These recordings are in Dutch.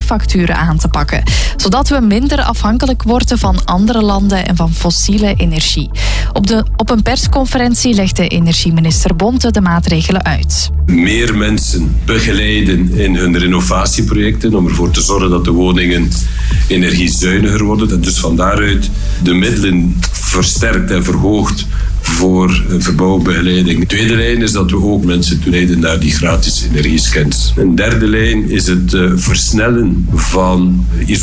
energiefacturen aan te pakken, zodat we minder afhankelijk worden van andere landen en van fossiele energie. Op een persconferentie legde energieminister Bonte de maatregelen uit. Meer mensen begeleiden in hun renovatieprojecten om ervoor te zorgen dat de woningen energiezuiniger worden. En dus van daaruit de middelen versterkt en verhoogd voor verbouwbegeleiding. De tweede lijn is dat we ook mensen toeleiden naar die gratis energiescans. Een derde lijn is het versnellen van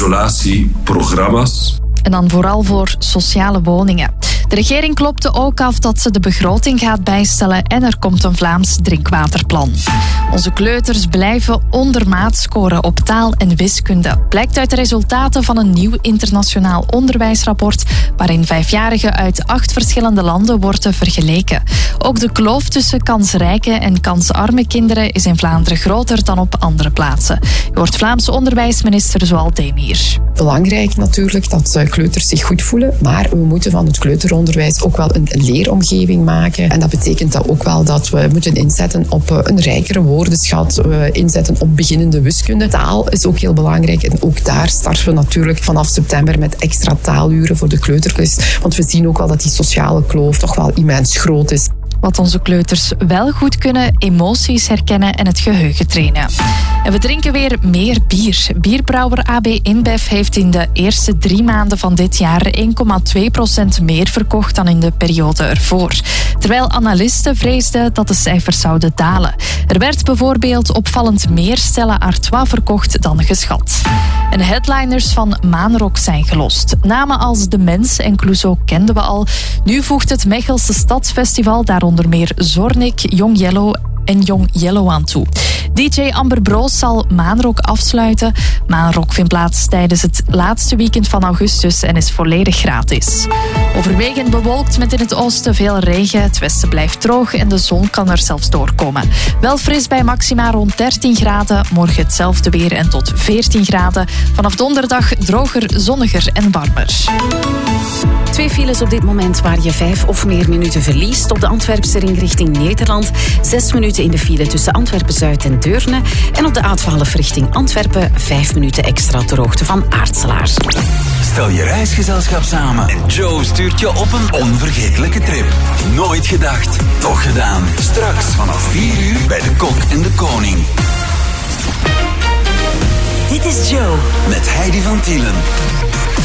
isolatieprogramma's. En dan vooral voor sociale woningen. De regering klopte ook af dat ze de begroting gaat bijstellen en er komt een Vlaams drinkwaterplan. Onze kleuters blijven ondermaat scoren op taal en wiskunde. Blijkt uit de resultaten van een nieuw internationaal onderwijsrapport waarin 5-jarigen uit 8 verschillende landen worden vergeleken. Ook de kloof tussen kansrijke en kansarme kinderen is in Vlaanderen groter dan op andere plaatsen. Je hoort Vlaamse onderwijsminister Zoal Demir. Belangrijk natuurlijk dat kleuters zich goed voelen, maar we moeten van het kleuteronderwijs ook wel een leeromgeving maken. En dat betekent dat ook wel dat we moeten inzetten op een rijkere woordenschat, inzetten op beginnende wiskunde. Taal is ook heel belangrijk en ook daar starten we natuurlijk vanaf september met extra taaluren voor de kleuterklas. Want we zien ook wel dat die sociale kloof toch wel immens groot is. Wat onze kleuters wel goed kunnen, emoties herkennen en het geheugen trainen. En we drinken weer meer bier. Bierbrouwer AB InBev heeft in de eerste 3 maanden van dit jaar 1,2% meer verkocht dan in de periode ervoor. Terwijl analisten vreesden dat de cijfers zouden dalen. Er werd bijvoorbeeld opvallend meer Stella Artois verkocht dan geschat. En de headliners van Maanrock zijn gelost. Namen als De Mens en Clouseau kenden we al. Nu voegt het Mechelse Stadsfestival daar onder meer Zornik, Young Yellow en Young Yellow aan toe. DJ Amber Broos zal Maanrock afsluiten. Maanrock vindt plaats tijdens het laatste weekend van augustus en is volledig gratis. Overwegend bewolkt met in het oosten veel regen. Het westen blijft droog en de zon kan er zelfs doorkomen. Wel fris bij maxima rond 13 graden. Morgen hetzelfde weer en tot 14 graden. Vanaf donderdag droger, zonniger en warmer. 2 files op dit moment waar je 5 of meer minuten verliest. Op de Antwerpse ring richting Nederland. 6 minuten in de file tussen Antwerpen-Zuid en Deurne. En op de A12 richting Antwerpen 5 minuten extra ter hoogte van Aartselaar. Stel je reisgezelschap samen en Joe stuurt je op een onvergetelijke trip. Nooit gedacht, toch gedaan. Straks vanaf 4 uur bij De Kok en de Koning. Dit is Joe Met Heidi van Tielen.